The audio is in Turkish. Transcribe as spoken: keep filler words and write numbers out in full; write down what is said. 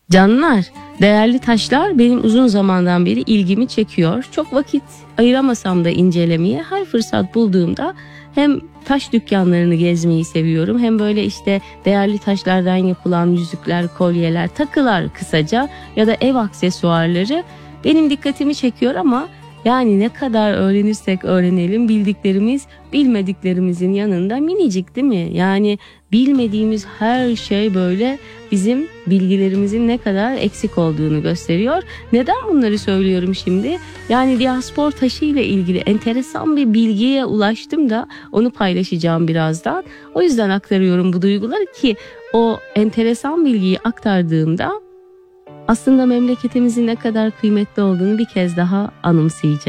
Canlar, değerli taşlar benim uzun zamandan beri ilgimi çekiyor. Çok vakit ayıramasam da incelemeye her fırsat bulduğumda hem taş dükkanlarını gezmeyi seviyorum, hem böyle işte değerli taşlardan yapılan yüzükler, kolyeler, takılar kısaca ya da ev aksesuarları benim dikkatimi çekiyor. Ama yani ne kadar öğrenirsek öğrenelim bildiklerimiz bilmediklerimizin yanında minicik, değil mi? Yani bilmediğimiz her şey böyle bizim bilgilerimizin ne kadar eksik olduğunu gösteriyor. Neden bunları söylüyorum şimdi? Yani diaspor taşı ile ilgili enteresan bir bilgiye ulaştım da onu paylaşacağım birazdan. O yüzden aktarıyorum bu duyguları ki o enteresan bilgiyi aktardığımda aslında memleketimizin ne kadar kıymetli olduğunu bir kez daha anımsayacağım.